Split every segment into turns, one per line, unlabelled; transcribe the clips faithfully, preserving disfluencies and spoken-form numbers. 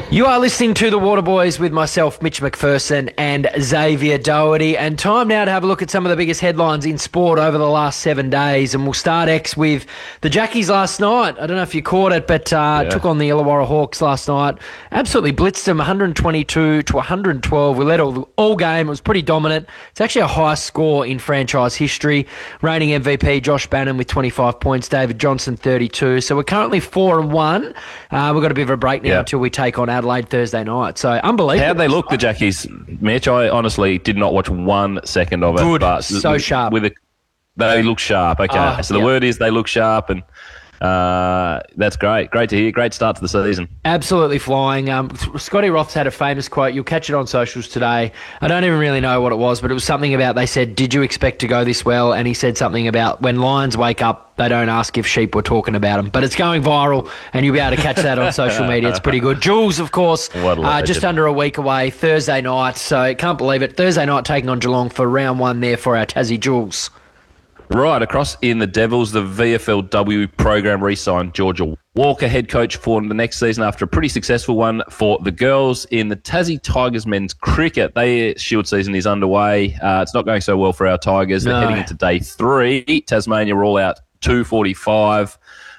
You are listening to The Waterboys with myself, Mitch McPherson, and Xavier Doherty. And time now to have a look at some of the biggest headlines in sport over the last seven days. And we'll start, X, with the Jackies last night. I don't know if you caught it, but uh, yeah. took on the Illawarra Hawks last night. Absolutely blitzed them, one twenty-two to one twelve. We led all, all game. It was pretty dominant. It's actually a high score in franchise history. Reigning M V P Josh Bannon with twenty-five points, David Johnson thirty-two. So we're currently four and one. Uh, we've got a bit of a break now yeah. until we take on Adelaide Thursday night. So unbelievable.
How'd they look, the Jackies, Mitch? I honestly did not watch one second of it.
Good,
but
so
with,
sharp.
With a, they look sharp. Okay,
oh,
so the
yeah.
word is they look sharp, and uh, that's great. Great to hear. Great start to the season.
Absolutely flying. Um, Scotty Roth's had a famous quote. You'll catch it on socials today. I don't even really know what it was, but it was something about, they said, did you expect to go this well? And he said something about when lions wake up, they don't ask if sheep were talking about them. But it's going viral, and you'll be able to catch that on social media. It's pretty good. Jules, of course, uh, just under a week away, Thursday night. So can't believe it. Thursday night taking on Geelong for round one there for our Tassie Jules.
Right, across in the Devils, the V F L W program re-signed Georgia Walker, head coach for the next season after a pretty successful one for the girls. In the Tassie Tigers men's cricket, their Shield season is underway. Uh, it's not going so well for our Tigers. No. They're heading into day three. Tasmania are all out two forty-five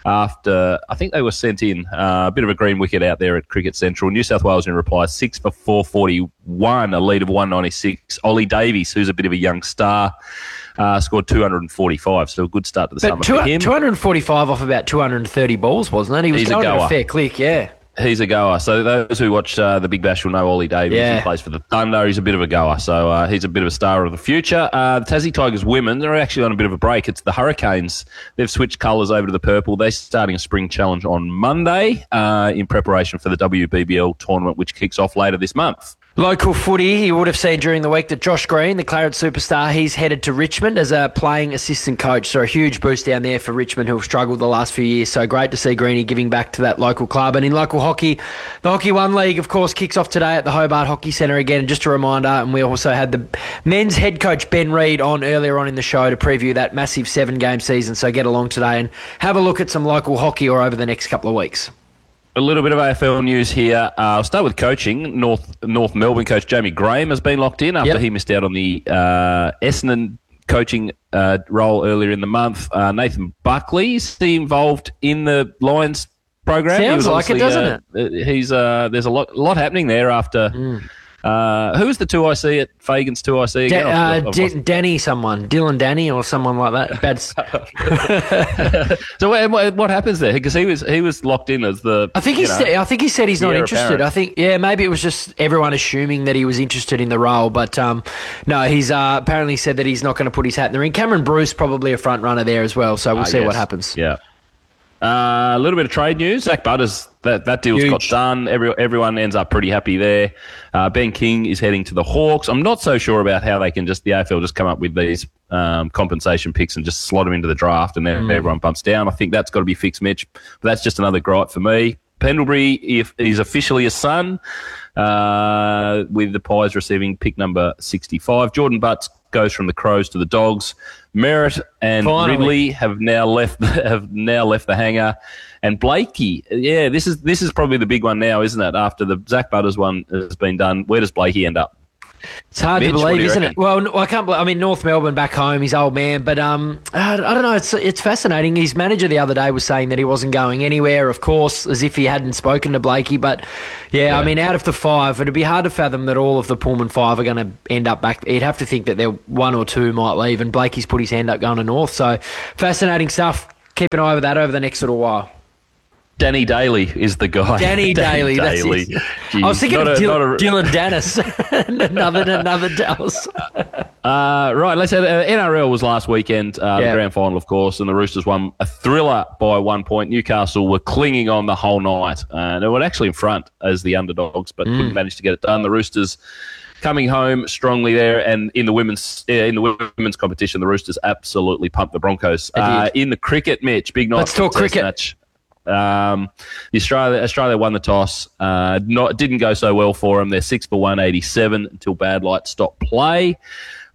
after, I think they were sent in uh, a bit of a green wicket out there at Cricket Central. New South Wales in reply, six for four forty-one, a lead of one ninety-six. Ollie Davies, who's a bit of a young star, Uh, scored two forty-five, so a good start to the
but
summer for him.
two forty-five off about two hundred thirty balls, wasn't it? He was
He's
going
a,
at a fair click, yeah.
He's a goer. So those who watch uh, the Big Bash will know Ollie Davies.
Yeah.
He plays for the Thunder. He's a bit of a goer, so uh, he's a bit of a star of the future. Uh, the Tassie Tigers women, they're actually on a bit of a break. It's the Hurricanes. They've switched colours over to the purple. They're starting a spring challenge on Monday uh, in preparation for the W B B L tournament, which kicks off later this month.
Local footy, you would have seen during the week that Josh Green, the Claret superstar, he's headed to Richmond as a playing assistant coach. So a huge boost down there for Richmond, who have struggled the last few years. So great to see Greenie giving back to that local club. And in local hockey, the Hockey One League, of course, kicks off today at the Hobart Hockey Centre again. And just a reminder, and we also had the men's head coach Ben Reid on earlier on in the show to preview that massive seven-game season. So get along today and have a look at some local hockey or over the next couple of weeks.
A little bit of A F L news here. Uh, I'll start with coaching. North North Melbourne coach Jamie Graham has been locked in after yep. he missed out on the uh, Essendon coaching uh, role earlier in the month. Uh, Nathan Buckley, is he involved in the Lions program?
Sounds like it, doesn't
uh, it? He's uh, there's a lot lot happening there after. Mm. Uh, who was the two I C at Fagan's two I C again?
Da- uh, D- Danny someone. Dylan Danny or someone like that. Bad.
So what, what happens there? Because he was he was locked in as the.
I think he said. I think he said he's not interested.
Apparent.
I think yeah, maybe it was just everyone assuming that he was interested in the role, but um, no, he's uh, apparently said that he's not going to put his hat in the ring. Cameron Bruce probably a front runner there as well, so we'll uh, see
yes.
what happens.
Yeah. Uh, a little bit of trade news. Zach Butters, that, that deal's Huge. got done. Every, everyone ends up pretty happy there. Uh, Ben King is heading to the Hawks. I'm not so sure about how they can just, the A F L just come up with these um, compensation picks and just slot them into the draft and then mm. everyone bumps down. I think that's got to be fixed, Mitch. But that's just another gripe for me. Pendlebury if, is officially a son, uh, with the Pies receiving pick number sixty-five. Jordan Butts goes from the Crows to the Dogs. Merritt and
Finally.
Ridley have now left have now left the hangar, and Blakey. Yeah, this is this is probably the big one now, isn't it? After the Zach Butters one has been done, where does Blakey end up?
It's hard
Mitch,
to believe, isn't
reckon?
it? Well, I can't believe. I mean, North Melbourne back home, he's old man, but um, I don't know. It's it's fascinating. His manager the other day was saying that he wasn't going anywhere. Of course, as if he hadn't spoken to Blakey. But yeah, yeah. I mean, out of the five, it'd be hard to fathom that all of the Pullman five are going to end up back. You'd have to think that there one or two might leave, and Blakey's put his hand up going to North. So fascinating stuff. Keep an eye over that over the next little while.
Danny Daly is the guy.
Danny, Danny Daly. Daly. That's I was thinking of a, Dil- a... Dylan Dennis. another another Dallas.
uh, right, let's have, uh, N R L was last weekend, uh, yeah. the grand final, of course, and the Roosters won a thriller by one point. Newcastle were clinging on the whole night. Uh, they were actually in front as the underdogs, but mm. couldn't manage to get it done. The Roosters coming home strongly there, and in the women's uh, in the women's competition, the Roosters absolutely pumped the Broncos. Uh, in the cricket, Mitch, big night.
Let's talk cricket.
Match. Um, the Australia Australia won the toss. Uh, not didn't go so well for them. They're six for one eighty seven until bad light stopped play.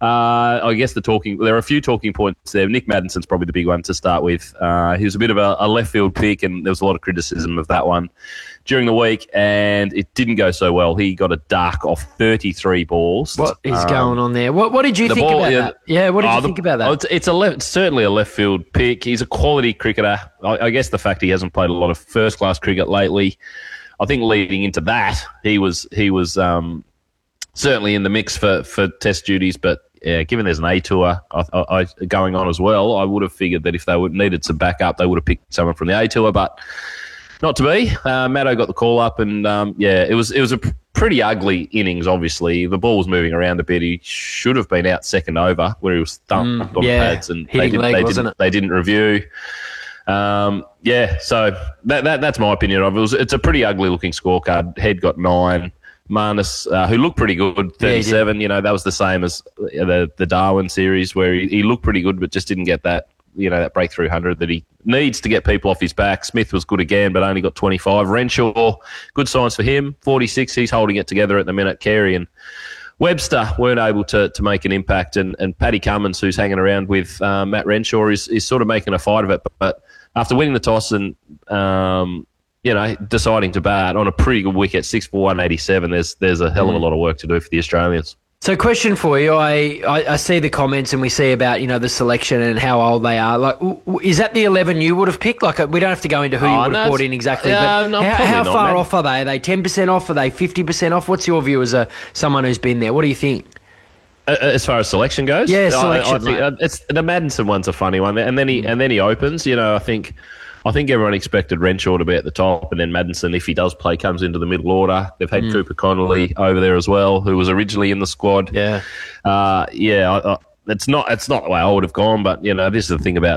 Uh, I guess the talking. There are a few talking points there. Nick Maddison's probably the big one to start with. Uh, he was a bit of a, a left field pick, and there was a lot of criticism of that one during the week, and it didn't go so well. He got a duck off thirty-three balls.
What is
um,
going on there? What What did you think
ball,
about
yeah,
that? Yeah, what did
oh,
you
the,
think about that?
It's, it's a left, certainly a left field pick. He's a quality cricketer. I, I guess the fact he hasn't played a lot of first class cricket lately, I think leading into that, he was he was um, certainly in the mix for, for Test duties, but. Yeah, given there's an A tour I, I, going on as well, I would have figured that if they would needed some backup, they would have picked someone from the A tour, but not to be. Uh, Maddo got the call up, and um, yeah, it was it was a pretty ugly innings. Obviously, the ball was moving around a bit. He should have been out second over where he was thumped
Mm,
on
yeah,
pads, and they,
hitting
did,
leg,
they
wasn't
didn't
it?
they didn't review. Um, yeah, so that, that that's my opinion of it. It was, it's a pretty ugly looking scorecard. Head got nine. Marnus, uh, who looked pretty good, thirty-seven.
Yeah,
you know, that was the same as the the Darwin series where he, he looked pretty good, but just didn't get that, you know, that breakthrough hundred that he needs to get people off his back. Smith was good again, but only got twenty-five. Renshaw, good signs for him, forty-six. He's holding it together at the minute. Carey and Webster weren't able to to make an impact, and and Paddy Cummins, who's hanging around with uh, Matt Renshaw, is is sort of making a fight of it. But, but after winning the toss and um, you know, deciding to bat on a pretty good wicket, six for one eighty-seven, there's there's a hell of a lot of work to do for the Australians.
So, question for you: I, I, I see the comments and we see about you know the selection and how old they are. Like, w- w- is that the eleven you would have picked? Like, we don't have to go into who you
Oh,
would
no,
have brought
it's-
in exactly.
yeah,
but
no,
how,
probably
how
not,
far
man.
off are they? Are they ten percent off? Are they fifty percent off? What's your view as a someone who's been there? What do you think?
Uh, As far as selection goes,
Yeah,
I-
selection,
I, think
mate.
uh, it's the Maddison one's a funny one, and then he and then he opens. You know, I think I think everyone expected Renshaw to be at the top, and then Maddison, if he does play, comes into the middle order. They've had Cooper Connolly over there as well, who was originally in the squad.
Yeah.
uh, yeah. I, I, it's not it's not the way I would have gone, but you know, this is the thing about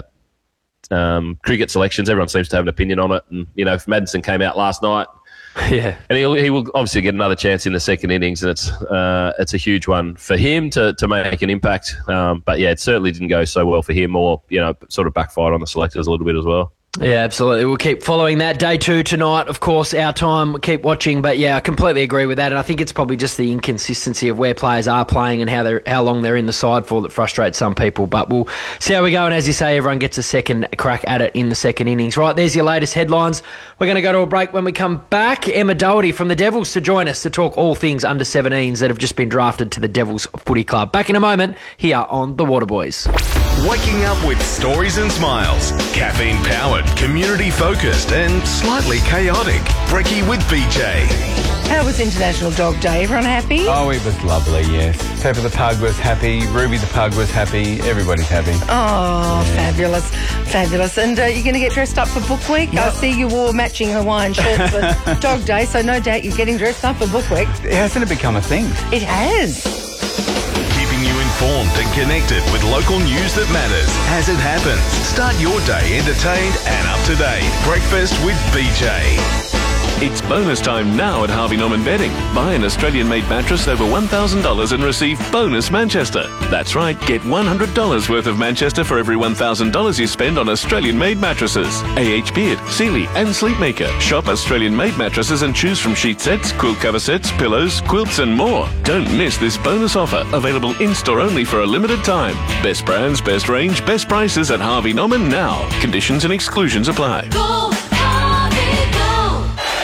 um, cricket selections. Everyone seems to have an opinion on it, and you know, if Maddison came out last night.
Yeah.
And he'll, he will obviously get another chance in the second innings, and it's uh, it's a huge one for him to, to make an impact. Um, but yeah, it certainly didn't go so well for him, or you know, sort of backfired on the selectors a little bit as well.
Yeah, absolutely. We'll keep following that. Day two tonight, of course, our time. We'll keep watching. But yeah, I completely agree with that. And I think it's probably just the inconsistency of where players are playing and how they're how long they're in the side for that frustrates some people. But we'll see how we go. And as you say, everyone gets a second crack at it in the second innings. Right, there's your latest headlines. We're going to go to a break. When we come back, Emma Doherty from the Devils to join us to talk all things under seventeens that have just been drafted to the Devils Footy Club. Back in a moment here on The Waterboys.
Waking up with stories and smiles. Caffeine powered, community focused, and slightly chaotic. Brekkie with B J.
How was International Dog Day? Everyone happy?
Oh, it was lovely, yes. Pepper the pug was happy, Ruby the pug was happy, everybody's happy.
Oh, fabulous, fabulous. And uh, you're going to get dressed up for Book Week? I see you wore matching Hawaiian shirts for Dog Day, so no doubt you're getting dressed up for Book Week.
Hasn't it become a thing?
It has.
Keeping you informed and connected with local news that matters as it happens. Start your day entertained and up to date. Breakfast with B J.
It's bonus time now at Harvey Norman Bedding. Buy an Australian-made mattress over one thousand dollars and receive bonus Manchester. That's right, get one hundred dollars worth of Manchester for every one thousand dollars you spend on Australian-made mattresses. A H Beard, Sealy and Sleepmaker. Shop Australian-made mattresses and choose from sheet sets, quilt cover sets, pillows, quilts and more. Don't miss this bonus offer, available in-store only for a limited time. Best brands, best range, best prices at Harvey Norman now. Conditions and exclusions apply.
Go, Harvey, go!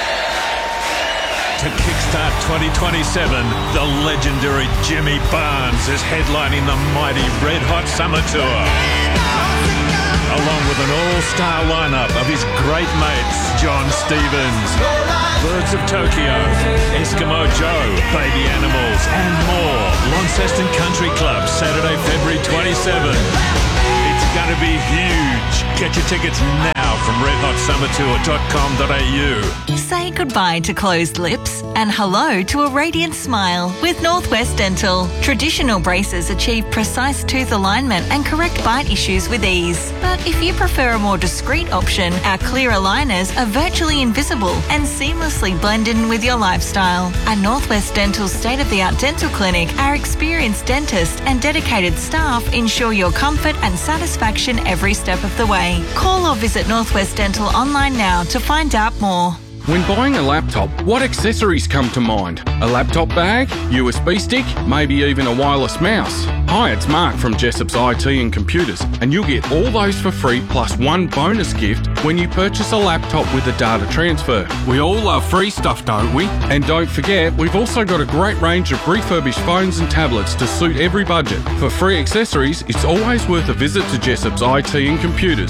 To kickstart twenty twenty-seven, the legendary Jimmy Barnes is headlining the mighty Red Hot Summer Tour. Along with an all-star lineup of his great mates, John Stevens, Birds of Tokyo, Eskimo Joe, Baby Animals, and more. Launceston Country Club, Saturday, February twenty-seventh. It's going to be huge. Get your tickets now from red hot summer tour dot com dot a u.
Say goodbye to closed lips and hello to a radiant smile with Northwest Dental. Traditional braces achieve precise tooth alignment and correct bite issues with ease. But if you prefer a more discreet option, our clear aligners are virtually invisible and seamlessly blend in with your lifestyle. At Northwest Dental's state-of-the-art dental clinic, our experienced dentists and dedicated staff ensure your comfort and satisfaction every step of the way. Call or visit Northwest Dental online now to find out more.
When buying a laptop, what accessories come to mind? A laptop bag, U S B stick, maybe even a wireless mouse? Hi, it's Mark from Jessop's I T and Computers, and you'll get all those for free plus one bonus gift when you purchase a laptop with a data transfer. We all love free stuff, don't we? And don't forget, we've also got a great range of refurbished phones and tablets to suit every budget. For free accessories, it's always worth a visit to Jessop's I T and Computers.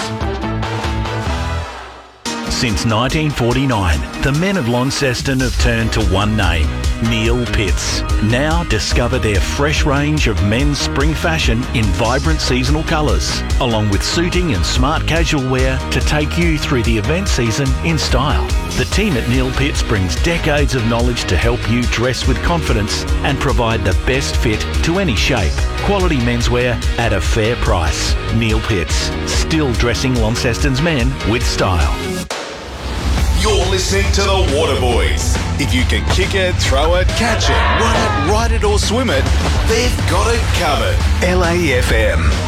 Since nineteen forty-nine, the men of Launceston have turned to one name, Neil Pitts. Now discover their fresh range of men's spring fashion in vibrant seasonal colours, along with suiting and smart casual wear to take you through the event season in style. The team at Neil Pitts brings decades of knowledge to help you dress with confidence and provide the best fit to any shape. Quality menswear at a fair price. Neil Pitts, still dressing Launceston's men with style.
You're listening to the Water Boys. If you can kick it, throw it, catch it, run it, ride it or swim it, they've got it covered. L A F M.